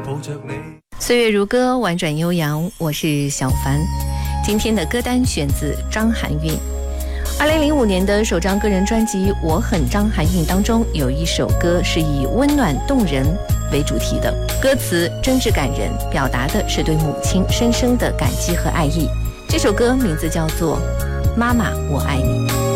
岁月如歌，婉转悠扬，我是小凡。今天的歌单选自张含韵。2005年的首张个人专辑《我很张含韵》当中，有一首歌是以温暖动人为主题的，歌词真挚感人，表达的是对母亲深深的感激和爱意。这首歌名字叫做《妈妈我爱你》。